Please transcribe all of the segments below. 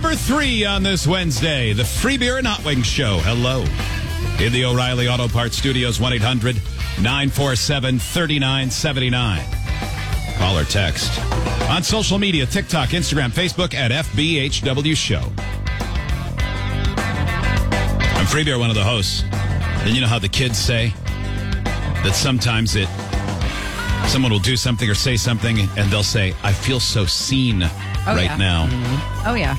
Number 3 on this Wednesday, the Free Beer and Hot Wings Show. Hello. In the O'Reilly Auto Parts Studios, 1-800-947-3979. Call or text. On social media, TikTok, Instagram, Facebook at FBHW Show. I'm Free Beer, one of the hosts. And you know how the kids say that sometimes someone will do something or say something and they'll say, I feel so seen now. Oh, yeah.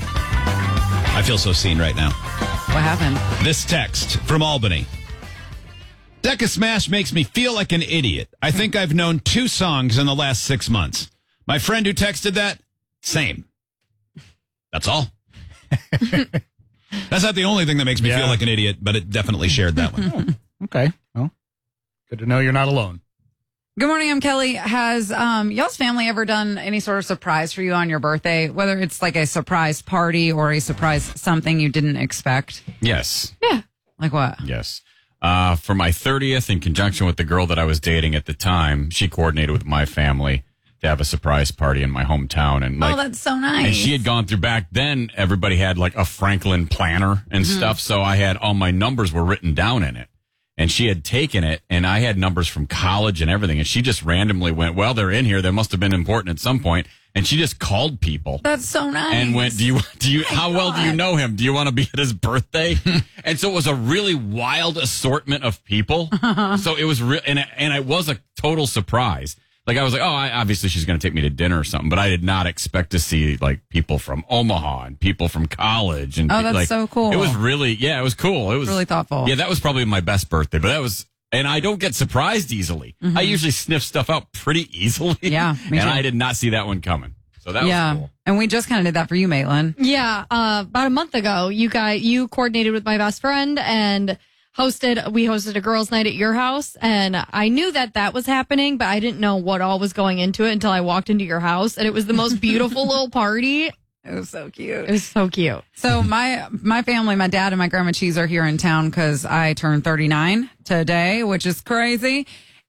I feel so seen right now. What happened? This text from Albany. Decca Smash makes me feel like an idiot. I think I've known 2 songs in the last 6 months. My friend who texted that, same. That's all. That's not the only thing that makes me feel like an idiot, but it definitely shared that one. Okay. Well, good to know you're not alone. Good morning, I'm Kelly. Has y'all's family ever done any sort of surprise for you on your birthday? Whether it's like a surprise party or a surprise something you didn't expect? Yes. Yeah. Like what? Yes. For my 30th, in conjunction with the girl that I was dating at the time, she coordinated with my family to have a surprise party in my hometown. And Oh, that's so nice. And she had gone through back then, everybody had like a Franklin planner and stuff. So I had all my numbers were written down in it. And she had taken it, and I had numbers from college and everything. And she just randomly went, well, they're in here. They must have been important at some point. And she just called people. That's so nice. And went, how well do you know him? Do you want to be at his birthday? And so it was a really wild assortment of people. So it was and it was a total surprise. Like I was like, obviously she's going to take me to dinner or something, but I did not expect to see like people from Omaha and people from college. And that's so cool. It was really, it was cool. It was really thoughtful. Yeah, that was probably my best birthday, but and I don't get surprised easily. I usually sniff stuff out pretty easily. Yeah, me too. And I did not see that one coming. So that was cool. And we just kind of did that for you, Maitland. Yeah, about a month ago, you coordinated with my best friend and we hosted a girls' night at your house, and I knew that was happening, but I didn't know what all was going into it until I walked into your house, and it was the most beautiful little party. It was so cute. It was so cute. So my family, my dad and my grandma Cheese are here in town because I turned 39 today, which is crazy.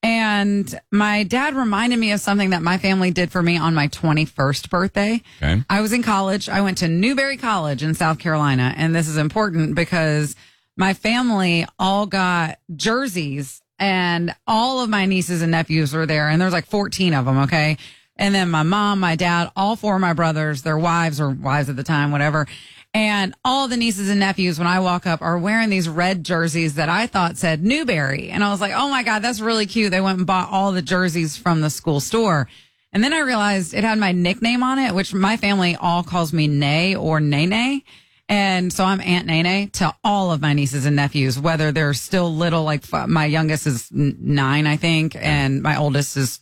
And my dad reminded me of something that my family did for me on my 21st birthday. Okay. I was in college. I went to Newberry College in South Carolina, and this is important because my family all got jerseys, and all of my nieces and nephews were there, and there's like 14 of them, okay? And then my mom, my dad, all 4 of my brothers, their wives or wives at the time, whatever. And all the nieces and nephews, when I walk up, are wearing these red jerseys that I thought said Newberry. And I was like, oh my God, that's really cute. They went and bought all the jerseys from the school store. And then I realized it had my nickname on it, which my family all calls me Nay or Nene. And so I'm Aunt Nene to all of my nieces and nephews, whether they're still little, like my youngest is 9, I think, and my oldest is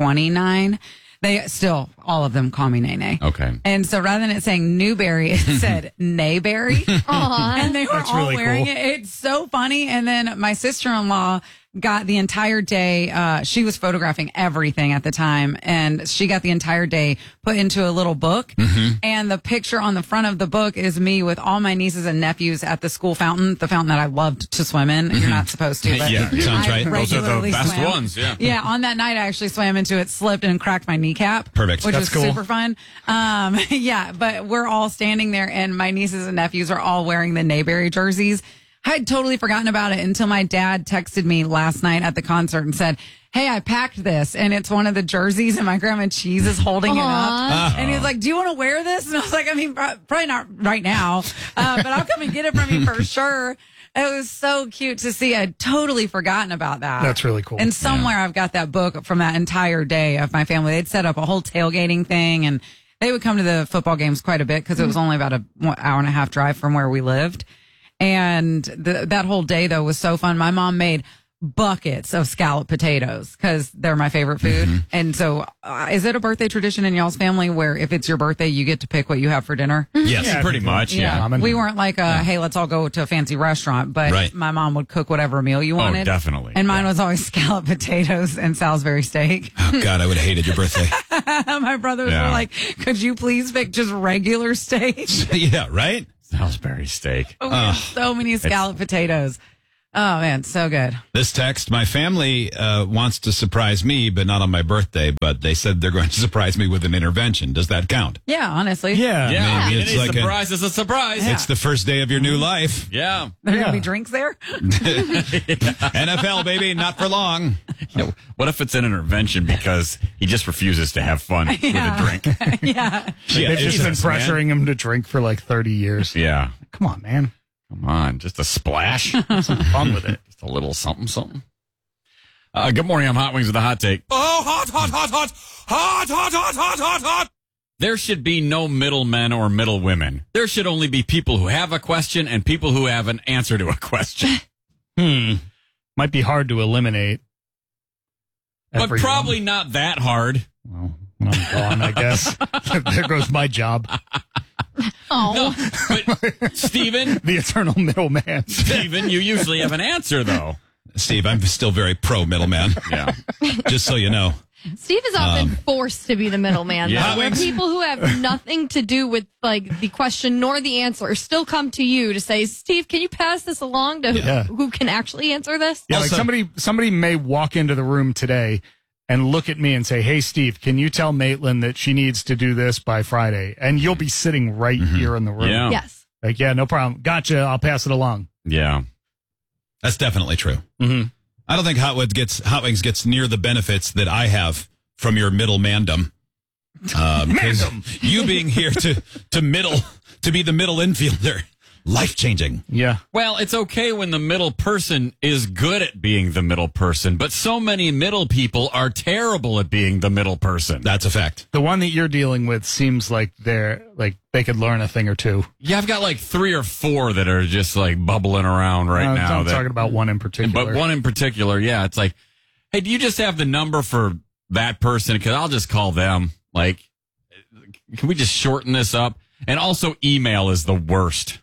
29. They still, all of them call me Nene. Okay. And so rather than it saying Newberry, it said Nayberry. And they were all really wearing cool. it. It's so funny. And then my sister-in-law got the entire day. She was photographing everything at the time, and she got the entire day put into a little book. And the picture on the front of the book is me with all my nieces and nephews at the school fountain, the fountain that I loved to swim in. You're not supposed to, but Yeah, sounds right. Those are the regularly best swam. ones, yeah. Yeah, on that night I actually swam into it, slipped, and cracked my kneecap. Perfect. Which That's was cool. super fun. Yeah, but we're all standing there, and my nieces and nephews are all wearing the Nayberry jerseys. I had totally forgotten about it until my dad texted me last night at the concert and said, hey, I packed this, and it's one of the jerseys, and my grandma Cheese is holding it up. And he was like, do you want to wear this? And I was like, I mean, probably not right now, but I'll come and get it from you for sure. It was so cute to see. I'd totally forgotten about that. That's really cool. And somewhere I've got that book from that entire day of my family. They'd set up a whole tailgating thing, and they would come to the football games quite a bit because it was only about an hour and a half drive from where we lived. And that whole day, though, was so fun. My mom made buckets of scalloped potatoes because they're my favorite food. And so is it a birthday tradition in y'all's family where if it's your birthday, you get to pick what you have for dinner? Yes. Yeah, Pretty much, yeah. We weren't like, hey, let's all go to a fancy restaurant, but Right. my mom would cook whatever meal you wanted. definitely. And mine was always scalloped potatoes and Salisbury steak. Oh, God, I would have hated your birthday. My brothers Yeah. were like, could you please pick just regular steak? Yeah, right? Salisbury steak. We had so many scalloped potatoes. Oh, man, so good. This text, my family wants to surprise me, but not on my birthday, but they said they're going to surprise me with an intervention. Does that count? Yeah, honestly. Yeah. Yeah, Maybe it's it's like surprise is a surprise. It's the first day of your new life. Yeah. There going to Yeah. be drinks there? NFL, baby, not for long. What if it's an intervention because he just refuses to have fun with a drink? Yeah. They've just been pressuring him to drink for like 30 years. Yeah. Come on, man. Come on, just a splash. Some fun with it. Just a little something, something. Good morning. I'm Hot Wings with a hot take. Oh, hot, hot, hot, hot, hot, hot, hot, hot, hot, hot. There should be no middlemen or middle women. There should only be people who have a question and people who have an answer to a question. Might be hard to eliminate. But everyone. probably not that hard. Well, when I'm gone, I guess. There goes my job. Oh, But Steven, The eternal middleman. Steven, you usually have an answer though. Steve, I'm still very pro middleman, Yeah. just so you know. Steve is often forced to be the middleman. Yeah. though, where people who have nothing to do with like the question nor the answer still come to you to say, "Steve, can you pass this along to Yeah. who can actually answer this?" Yeah, Also- like somebody may walk into the room today and look at me and say, "Hey, Steve, can you tell Maitland that she needs to do this by Friday?" And you'll be sitting right here in the room. Yeah. Yes. Like, yeah, no problem. Gotcha. I'll pass it along. Yeah. That's definitely true. Mm-hmm. I don't think Hot Wings gets near the benefits that I have from your middlemandom. 'Cause you being here to be the middle infielder, life changing. Yeah. Well, it's okay when the middle person is good at being the middle person, but so many middle people are terrible at being the middle person. That's a fact. The one that you're dealing with seems like they could learn a thing or two. Yeah, I've got like 3 or 4 that are just like bubbling around right now. I'm talking about one in particular. But one in particular, yeah, it's like, hey, do you just have the number for that person? Because I'll just call them. Like, can we just shorten this up? And also, email is the worst.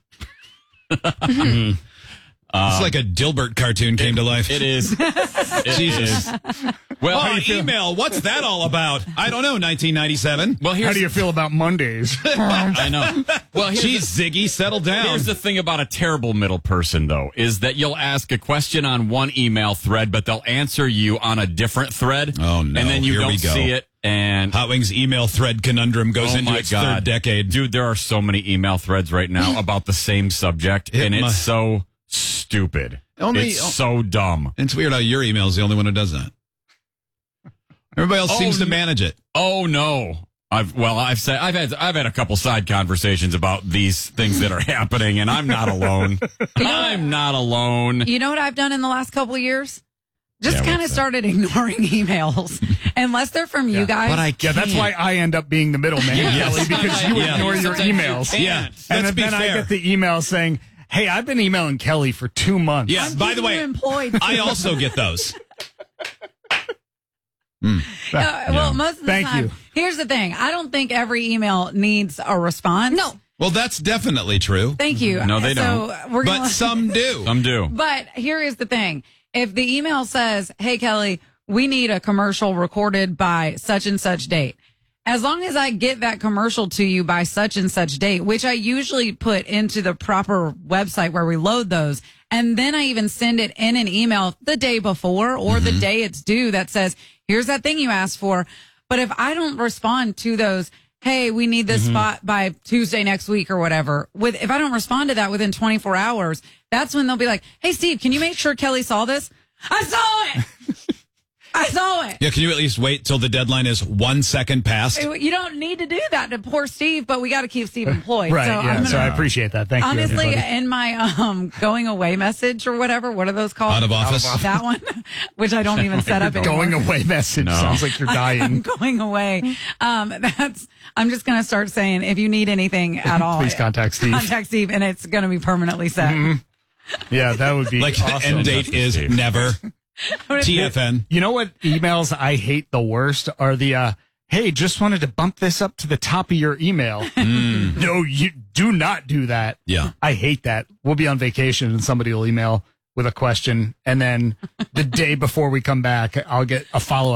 It's like a Dilbert cartoon came to life. It is. It Jesus. is. Well, Oh, email. What's that all about? I don't know, 1997. well, How here's do you feel about Mondays? I know. Well, Jeez, Ziggy, settle down. Here's the thing about a terrible middle person, though, is that you'll ask a question on one email thread, but they'll answer you on a different thread. Oh, no. And then you Here we don't go. see it. And Hot Wings email thread conundrum goes into its third decade. Dude, there are so many email threads right now about the same subject, and it's so stupid. It's so dumb. It's weird how your email is the only one who does that. Everybody else seems to manage it. Oh no. I've had a couple side conversations about these things that are happening, and I'm not alone. I'm not alone. You know what I've done in the last couple of years? Just Yeah, kind of what's that? started ignoring emails, unless they're from you guys. But I Yeah, can't. that's why I end up being the middleman, Kelly, because you Yeah. ignore your Sometimes you emails. can't. Yeah. And Let's be then I fair. get the email saying, "Hey, I've been emailing Kelly for 2 months." Yeah, by the keeping you way, employed. I also get those. Well, most of the Thank time. you. Here's the thing: I don't think every email needs a response. No. Well, that's definitely true. Thank you. No, they so We're But gonna, some do. Some do. But here is the thing: if the email says, "Hey, Kelly, we need a commercial recorded by such and such date," as long as I get that commercial to you by such and such date, which I usually put into the proper website where we load those, and then I even send it in an email the day before or the day it's due that says, "Here's that thing you asked for." But if I don't respond to those, "Hey, we need this spot by Tuesday next week," or whatever, if I don't respond to that within 24 hours, that's when they'll be like, "Hey, Steve, can you make sure Kelly saw this?" I saw it. I saw it. Yeah, can you at least wait till the deadline is 1 second past? You don't need to do that to poor Steve, but we got to keep Steve employed. Right, So yeah. I'm So gonna, I appreciate that. Thank you. honestly, everybody. in my going away message or whatever, what are those called? Out of office? That one, which I don't even set up anymore. Going away message sounds like you're I'm dying. going away. I'm just going to start saying, if you need anything at all, Please contact Steve. contact Steve, and it's going to be permanently set. Yeah, that would be Like the awesome. end date is never. TFN. You know what emails I hate the worst are the hey, just wanted to bump this up to the top of your email. No, you do not do that. Yeah. I hate that. We'll be on vacation and somebody will email with a question, and then the day before we come back, I'll get a follow up.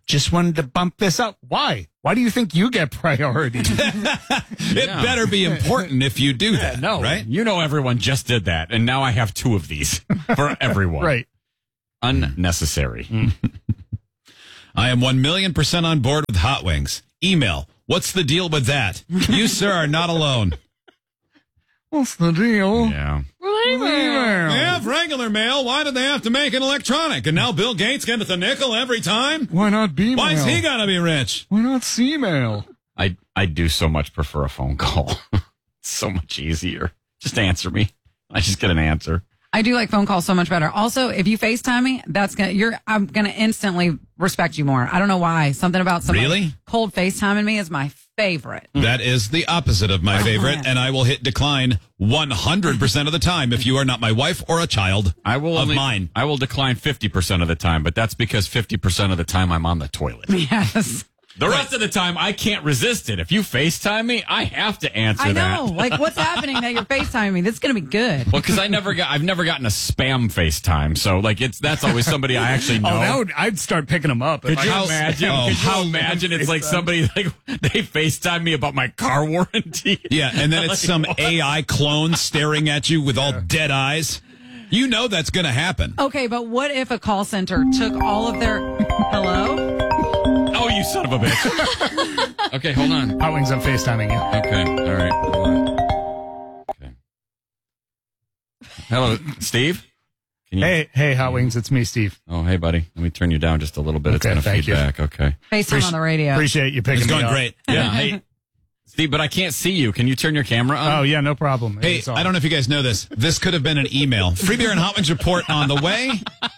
just wanted to bump this up. Why? Why do you think you get priority? It better be important if you do that. no. Right? You know, everyone just did that, and now I have 2 of these for everyone. Right. Unnecessary. I am 1,000,000% on board with Hot Wings. Email. What's the deal with that? You, sir, are not alone. What's the deal? Yeah. They have regular mail. Why did they have to make it electronic? And now Bill Gates gets a nickel every time? Why not B-mail? Why's he got to be rich? Why not C-mail? I do so much prefer a phone call. It's so much easier. Just answer me. I just get an answer. I do like phone calls so much better. Also, if you FaceTime me, I'm gonna instantly respect you more. I don't know why. Something about somebody Really? cold FaceTiming me is my favorite. That is the opposite of my favorite, and I will hit decline 100% of the time if you are not my wife or a child mine. I will decline 50% of the time, but that's because 50% of the time I'm on the toilet. Yes. The rest of the time, I can't resist it. If you FaceTime me, I have to answer I that. know. Like, what's happening that you're FaceTiming me? This is going to be good. Well, because I've never gotten a spam FaceTime, so like that's always somebody I actually know. I'd start picking them up. Could you imagine? It's like somebody like they FaceTime me about my car warranty. Yeah, and then it's some AI clone staring at you with all dead eyes. You know that's going to happen. Okay, but what if a call center took all of their... Hello? Oh, you son of a bitch. Okay, hold on. Hot Wings, I'm FaceTiming you. Okay, all right. Hold on. Okay. Hello, Steve? Can you... Hey, Hot Wings, it's me, Steve. Oh, hey, buddy. Let me turn you down just a little bit. It's Okay, going to thank you. feedback. Okay. FaceTime on the radio. Appreciate you picking It's me going up. great. Yeah. Hey, Steve, but I can't see you. Can you turn your camera on? Oh, yeah, no problem. Hey, I don't know if you guys know this. This could have been an email. Free Beer and Hot Wings report on the way.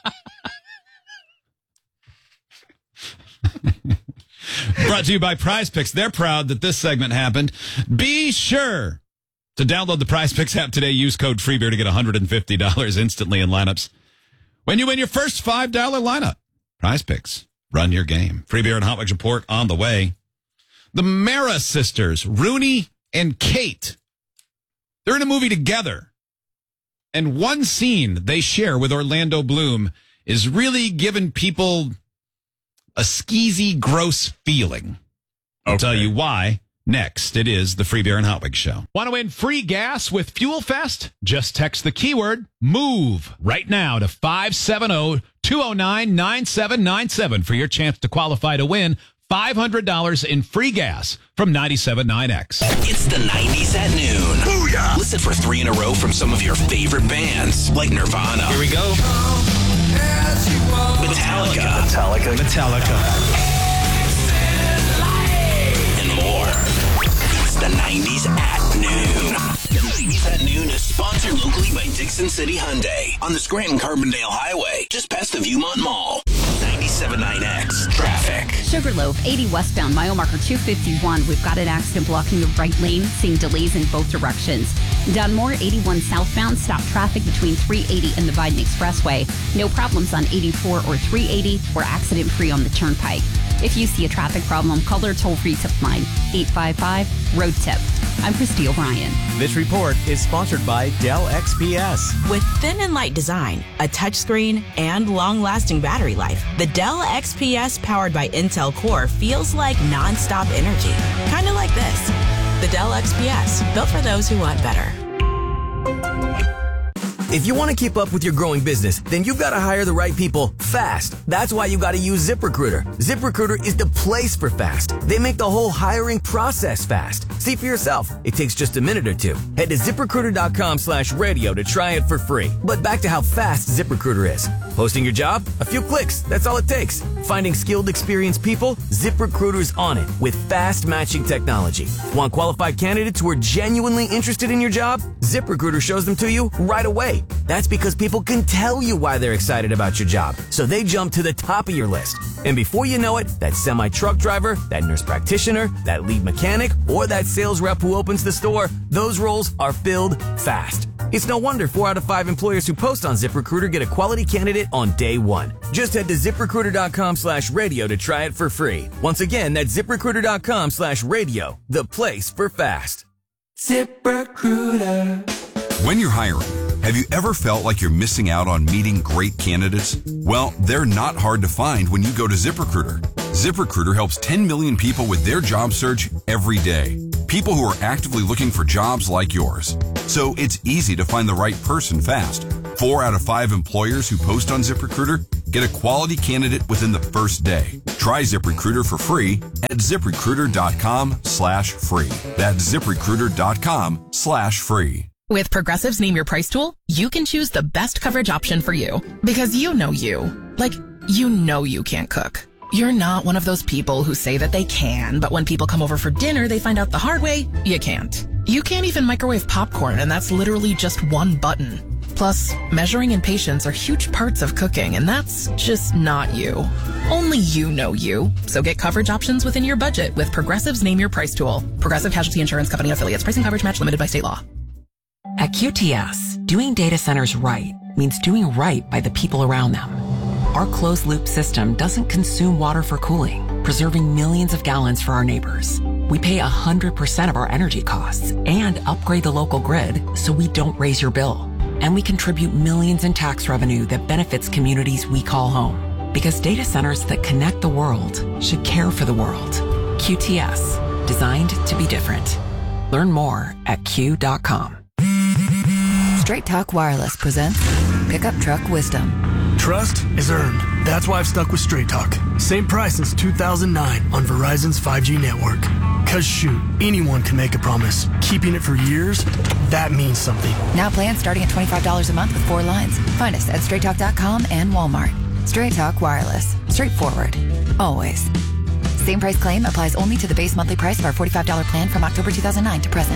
Brought to you by Prize Picks. They're proud that this segment happened. Be sure to download the Prize Picks app today. Use code FREEBEER to get $150 instantly in lineups. When you win your first $5 lineup, Prize Picks. Run your game. Free Beer and Hot Wings report on the way. The Mara sisters, Rooney and Kate, they're in a movie together. And one scene they share with Orlando Bloom is really giving people a skeezy, gross feeling. I'll tell you why. Next, it is the Free Beer and Hot Wings Show. Want to win free gas with Fuel Fest? Just text the keyword MOVE right now to 570-209-9797 for your chance to qualify to win $500 in free gas from 97.9X. It's the 90s at noon. Booyah! Listen for 3 in a row from some of your favorite bands, like Nirvana. Here we go. Metallica. And more. It's the 90s at noon. The 90s at noon is sponsored locally by Dixon City Hyundai on the Scranton-Carbondale Highway, just past the Viewmont Mall. 97.9X traffic. Sugarloaf, 80 westbound, mile marker 251. We've got an accident blocking the right lane, seeing delays in both directions. Dunmore, 81 southbound, stop traffic between 380 and the Biden Expressway. No problems on 84 or 380. We're accident-free on the Turnpike. If you see a traffic problem, call their toll-free tip line, 855-ROAD-TIP. I'm Christy O'Brien. This report is sponsored by Dell XPS. With thin and light design, a touchscreen, and long-lasting battery life, the Dell XPS powered by Intel Core feels like non-stop energy. Kind of like this. The Dell XPS, built for those who want better. If you want to keep up with your growing business, then you've got to hire the right people fast. That's why you got to use ZipRecruiter. ZipRecruiter is the place for fast. They make the whole hiring process fast. See for yourself. It takes just a minute or two. Head to ZipRecruiter.com/radio to try it for free. But back to how fast ZipRecruiter is. Posting your job? A few clicks. That's all it takes. Finding skilled, experienced people? ZipRecruiter's on it with fast matching technology. Want qualified candidates who are genuinely interested in your job? ZipRecruiter shows them to you right away. That's because people can tell you why they're excited about your job, so they jump to the top of your list. And before you know it, that semi-truck driver, that nurse practitioner, that lead mechanic, or that sales rep who opens the store, those roles are filled fast. It's no wonder 4 out of 5 employers who post on ZipRecruiter get a quality candidate on day one. Just head to ZipRecruiter.com/radio to try it for free. Once again, that's ZipRecruiter.com/radio, the place for fast. ZipRecruiter. When you're hiring, have you ever felt like you're missing out on meeting great candidates? Well, they're not hard to find when you go to ZipRecruiter. ZipRecruiter helps 10 million people with their job search every day. People who are actively looking for jobs like yours. So it's easy to find the right person fast. 4 out of 5 employers who post on ZipRecruiter get a quality candidate within the first day. Try ZipRecruiter for free at ZipRecruiter.com/free. That's ZipRecruiter.com/free. With Progressive's Name Your Price tool, you can choose the best coverage option for you. Because you know you. Like, you know you can't cook. You're not one of those people who say that they can, but when people come over for dinner, they find out the hard way, you can't. You can't even microwave popcorn, and that's literally just one button. Plus, measuring and patience are huge parts of cooking, and that's just not you. Only you know you. So get coverage options within your budget with Progressive's Name Your Price tool. Progressive Casualty Insurance Company affiliates. Pricing coverage match limited by state law. At QTS, doing data centers right means doing right by the people around them. Our closed-loop system doesn't consume water for cooling, preserving millions of gallons for our neighbors. We pay 100% of our energy costs and upgrade the local grid so we don't raise your bill. And we contribute millions in tax revenue that benefits communities we call home. Because data centers that connect the world should care for the world. QTS, designed to be different. Learn more at Q.com. Straight Talk Wireless presents Pickup Truck Wisdom. Trust is earned. That's why I've stuck with Straight Talk. Same price since 2009 on Verizon's 5G network. Cause shoot, anyone can make a promise. Keeping it for years, that means something. Now plans starting at $25 a month with 4 lines. Find us at StraightTalk.com and Walmart. Straight Talk Wireless. Straightforward. Always. Same price claim applies only to the base monthly price of our $45 plan from October 2009 to present.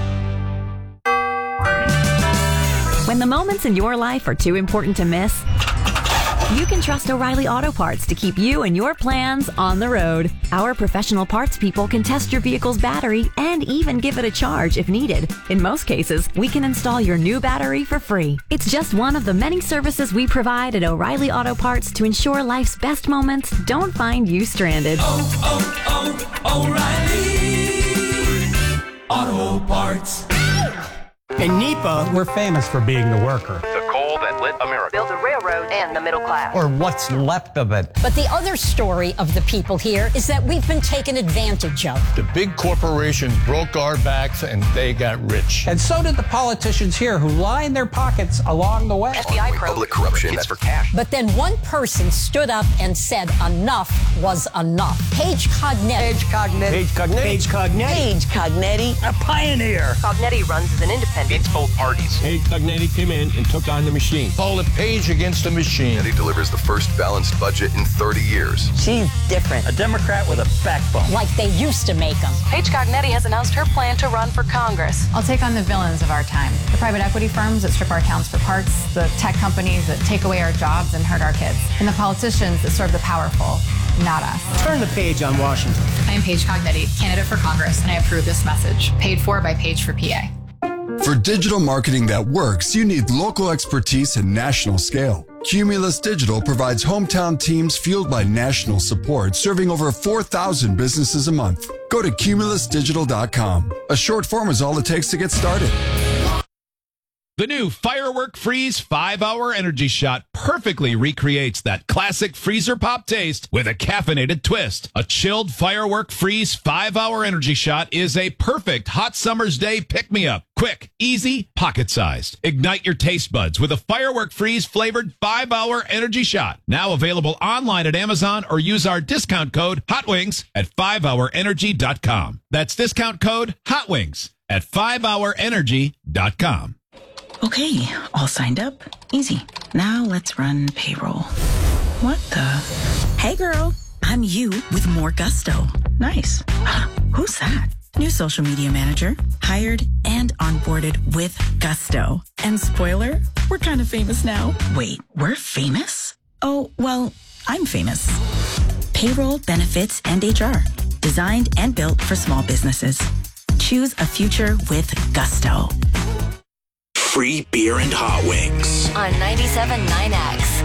When the moments in your life are too important to miss, you can trust O'Reilly Auto Parts to keep you and your plans on the road. Our professional parts people can test your vehicle's battery and even give it a charge if needed. In most cases, we can install your new battery for free. It's just one of the many services we provide at O'Reilly Auto Parts to ensure life's best moments don't find you stranded. O'Reilly Auto Parts. In NEPA, we're famous for being the worker. The coal that lit America. Built the railroad and the middle class. Or what's left of it. But the other story of the people here is that we've been taken advantage of. The big corporations broke our backs and they got rich. And so did the politicians here who lined their pockets along the way. FBI probe. Public corruption. It's for cash. But then one person stood up and said enough was enough. Paige Cognetti. Paige Cognetti. A pioneer. Cognetti runs as an independent. It's both parties. Paige Cognetti came in and took on the machine. Call it Paige against the machine. And he delivers the first balanced budget in 30 years. She's different. A Democrat with a backbone. Like they used to make them. Paige Cognetti has announced her plan to run for Congress. I'll take on the villains of our time. The private equity firms that strip our towns for parts, the tech companies that take away our jobs and hurt our kids, and the politicians that serve the powerful, not us. Turn the page on Washington. I am Paige Cognetti, candidate for Congress, and I approve this message. Paid for by Paige for PA. For digital marketing that works, you need local expertise and national scale. Cumulus Digital provides hometown teams fueled by national support, serving over 4,000 businesses a month. Go to cumulusdigital.com. A short form is all it takes to get started. The new Firework Freeze 5-Hour Energy Shot perfectly recreates that classic freezer pop taste with a caffeinated twist. A chilled Firework Freeze 5-Hour Energy Shot is a perfect hot summer's day pick-me-up. Quick, easy, pocket-sized. Ignite your taste buds with a Firework Freeze flavored 5-Hour Energy Shot. Now available online at Amazon or use our discount code HOTWINGS at 5hourenergy.com. That's discount code HOTWINGS at 5hourenergy.com. Okay, all signed up. Easy. Now let's run payroll. What the? Hey girl, I'm you with more gusto. Nice. Who's that? New social media manager, hired and onboarded with gusto. And spoiler, we're kind of famous now. Wait, we're famous? Oh, well, I'm famous. Payroll, benefits, and HR. Designed and built for small businesses. Choose a future with gusto. Free beer and hot wings. On 97.9X.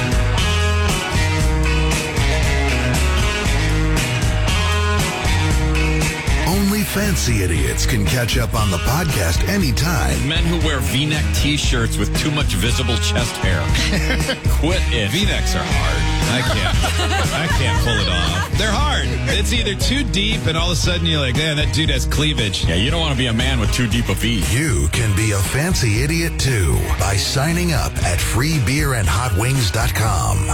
Only fancy idiots can catch up on the podcast anytime. Men who wear V-neck T-shirts with too much visible chest hair. Quit it. V-necks are hard. I can't pull it off. They're hard. It's either too deep and all of a sudden you're like, man, that dude has cleavage. Yeah, you don't want to be a man with too deep a V. You can be a fancy idiot too by signing up at freebeerandhotwings.com.